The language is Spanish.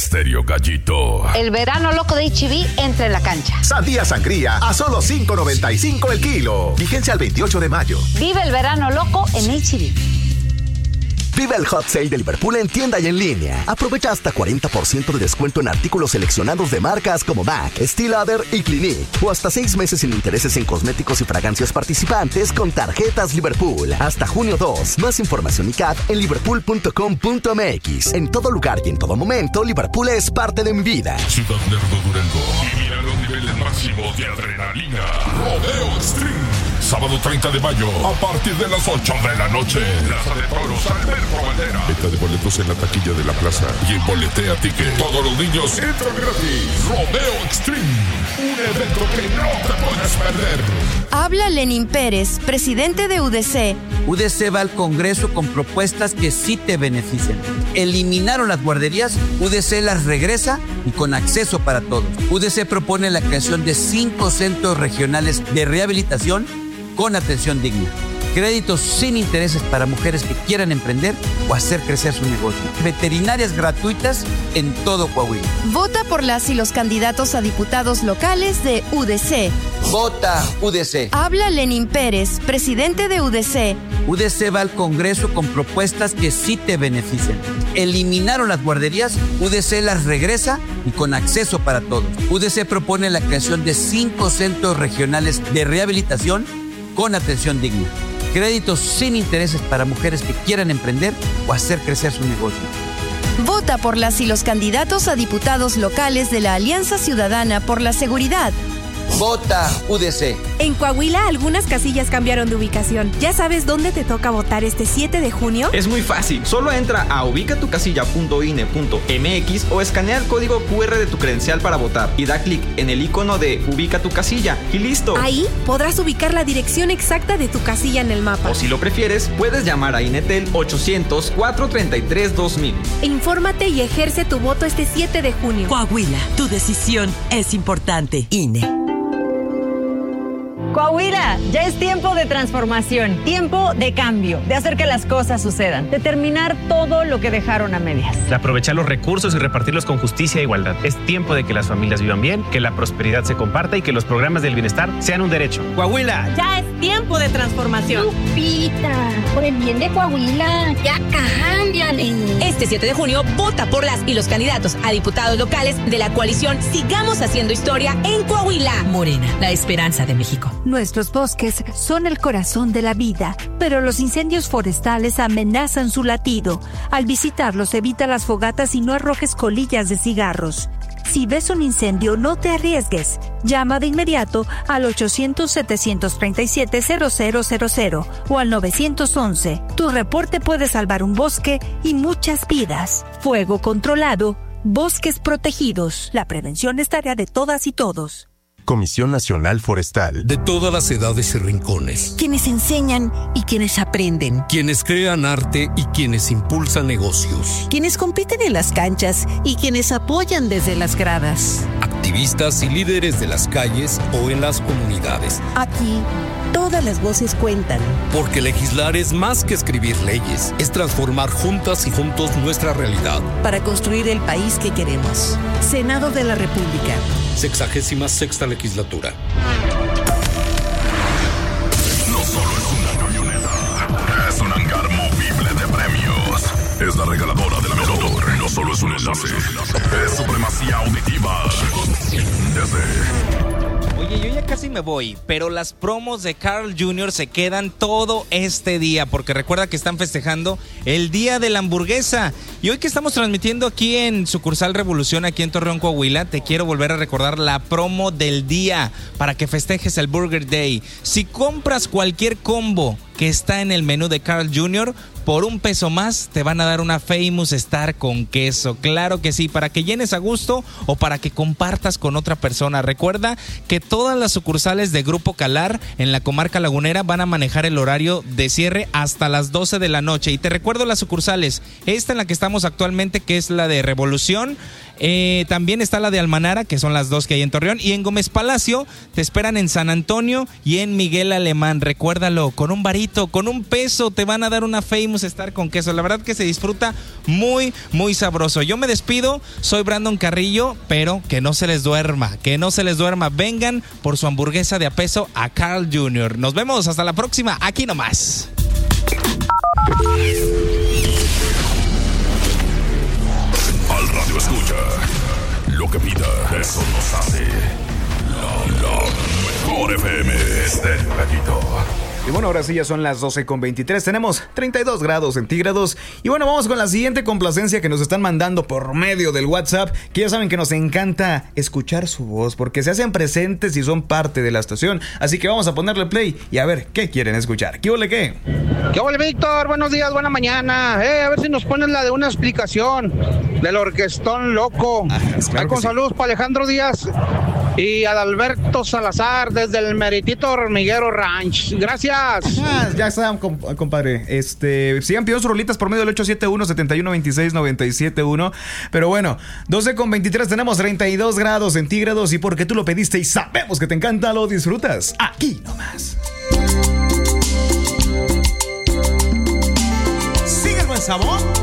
Estéreo Gallito. El verano loco de H-E-B entra en la cancha. Sandía sangría a solo $5.95 el kilo. Vigencia al 28 de mayo. Vive el verano loco en H-E-B. Vive el Hot Sale de Liverpool en tienda y en línea. Aprovecha hasta 40% de descuento en artículos seleccionados de marcas como MAC, Steel Lauder y Clinique. O hasta 6 meses sin intereses en cosméticos y fragancias participantes con tarjetas Liverpool. Hasta junio 2. Más información y CAD en liverpool.com.mx. En todo lugar y en todo momento, Liverpool es parte de mi vida. Ciudad Lerdo, Durango. Vivir a los niveles máximos de adrenalina. Rodeo Extreme. Sábado 30 de mayo, a partir de las 8 de la noche. Plaza de Toros, Alberto Bandera. Venta de boletos en la taquilla de la plaza y en Boletea Ticket. Todos los niños entran gratis. Rodeo Extreme. Un evento que no te puedes perder. Habla Lenín Pérez, presidente de UDC. UDC va al Congreso con propuestas que sí te benefician. Eliminaron las guarderías, UDC las regresa y con acceso para todos. UDC propone la creación de 5 centros regionales de rehabilitación con atención digna. Créditos sin intereses para mujeres que quieran emprender o hacer crecer su negocio. Veterinarias gratuitas en todo Coahuila. Vota por las y los candidatos a diputados locales de UDC. Vota UDC. Habla Lenín Pérez, presidente de UDC. UDC va al Congreso con propuestas que sí te benefician. Eliminaron las guarderías, UDC las regresa y con acceso para todos. UDC propone la creación de 5 centros regionales de rehabilitación con atención digna. Créditos sin intereses para mujeres que quieran emprender o hacer crecer su negocio. Vota por las y los candidatos a diputados locales de la Alianza Ciudadana por la Seguridad. Vota UDC. En Coahuila, algunas casillas cambiaron de ubicación. ¿Ya sabes dónde te toca votar este 7 de junio? Es muy fácil. Solo entra a ubicatucasilla.ine.mx o escanea el código QR de tu credencial para votar y da clic en el icono de Ubica tu casilla y listo. Ahí podrás ubicar la dirección exacta de tu casilla en el mapa. O si lo prefieres, puedes llamar a INETEL 800-433-2000. Infórmate y ejerce tu voto este 7 de junio. Coahuila, tu decisión es importante. INE. Coahuila, ya es tiempo de transformación, tiempo de cambio, de hacer que las cosas sucedan, de terminar todo lo que dejaron a medias. De aprovechar los recursos y repartirlos con justicia e igualdad. Es tiempo de que las familias vivan bien, que la prosperidad se comparta y que los programas del bienestar sean un derecho. Coahuila. Ya es tiempo de transformación. Lupita, por el bien de Coahuila, ya cámbiale. Este 7 de junio, vota por las y los candidatos a diputados locales de la coalición Sigamos Haciendo Historia en Coahuila. Morena, la esperanza de México. Nuestros bosques son el corazón de la vida, pero los incendios forestales amenazan su latido. Al visitarlos, evita las fogatas y no arrojes colillas de cigarros. Si ves un incendio, no te arriesgues. Llama de inmediato al 800-737-0000 o al 911. Tu reporte puede salvar un bosque y muchas vidas. Fuego controlado, bosques protegidos. La prevención es tarea de todas y todos. Comisión Nacional Forestal. De todas las edades y rincones. Quienes enseñan y quienes aprenden. Quienes crean arte y quienes impulsan negocios. Quienes compiten en las canchas y quienes apoyan desde las gradas. Activistas y líderes de las calles o en las comunidades. Aquí, todas las voces cuentan. Porque legislar es más que escribir leyes. Es transformar juntas y juntos nuestra realidad. Para construir el país que queremos. Senado de la República. 66ª legislatura. No solo es una camioneta, es un hangar movible de premios. Es la regaladora de la Merotor. No solo es un enlace, es supremacía auditiva. Oye, yo ya casi me voy, pero las promos de Carl Jr. se quedan todo este día, porque recuerda que están festejando el Día de la Hamburguesa. Y hoy que estamos transmitiendo aquí en Sucursal Revolución, aquí en Torreón, Coahuila, te quiero volver a recordar la promo del día para que festejes el Burger Day. Si compras cualquier combo que está en el menú de Carl Jr., por $1 más te van a dar una Famous Star con queso. Claro que sí, para que llenes a gusto o para que compartas con otra persona. Recuerda que todas las sucursales de Grupo Calar en la comarca lagunera van a manejar el horario de cierre hasta las 12 de la noche. Y te recuerdo las sucursales, esta en la que estamos actualmente, que es la de Revolución. También está la de Almanara, que son las dos que hay en Torreón, y en Gómez Palacio te esperan en San Antonio y en Miguel Alemán. Recuérdalo, con un varito, con $1 te van a dar una Famous queremos estar con queso. La verdad que se disfruta muy, muy sabroso. Yo me despido, soy Brandon Carrillo, pero que no se les duerma, Vengan por su hamburguesa de a peso a Carl Jr. Nos vemos, hasta la próxima, aquí nomás. Al radio escucha, lo que pida, eso nos hace la mejor FM. Rayito. Y bueno, ahora sí ya son las 12:23, tenemos 32 grados centígrados. Y bueno, vamos con la siguiente complacencia que nos están mandando por medio del WhatsApp, que ya saben que nos encanta escuchar su voz, porque se hacen presentes y son parte de la estación. Así que vamos a ponerle play y a ver qué quieren escuchar. ¿Qué ole qué? ¿Qué ole, Víctor? Buenos días, buena mañana. A ver si nos ponen la de una explicación del orquestón loco. Claro con saludos para Alejandro Díaz y Adalberto Salazar desde el Meritito Hormiguero Ranch. Gracias. Ya está, compadre. Sigan pidiendo sus rolitas por medio del 871-7126-971. Pero bueno, 12:23, tenemos 32 grados centígrados. Y porque tú lo pediste y sabemos que te encanta, lo disfrutas aquí nomás. Sigue el buen sabor.